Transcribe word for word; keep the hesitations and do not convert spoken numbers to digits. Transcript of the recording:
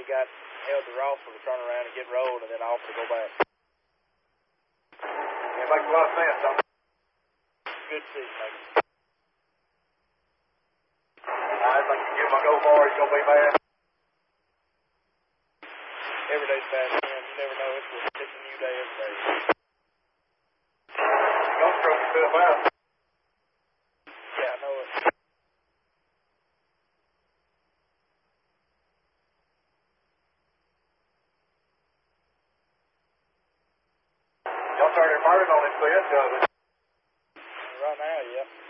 he got held to Ross for the turn around and get rolled and then off to go back. It makes a lot of sense, don't it? Good decision making. I think you give him a go for it, he's going to be bad. Every day's bad, man. You never know. It's a, it's a new day every day. He's going to stroke himself out. Yeah, I know it. Y'all started burning on him, so that's good. Right now, yeah.